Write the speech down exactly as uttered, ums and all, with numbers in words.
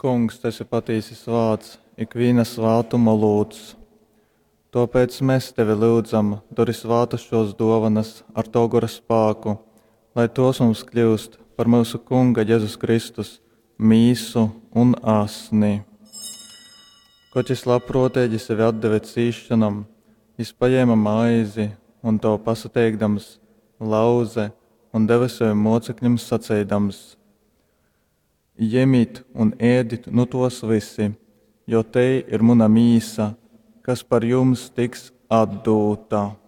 kungs, tas ir patiesas vārds, ikviena svātuma lūdz. Tāpēc mēs tevi lūdzam, dori svātus šos dovanas ar to gara spēku, lai tos mums kļūst par mūsu kunga Jēzus Kristus mīsu un asni. Kad šis labprotēģi sevi atdeve cīšanam, viņš paņēma maizi un to pasateikdams, lauze un deva saviem mocekļiem sacēdams: Ņemiet un ēdit no tos visi, jo te ir mana mīsa, kas par jums tiks atdota.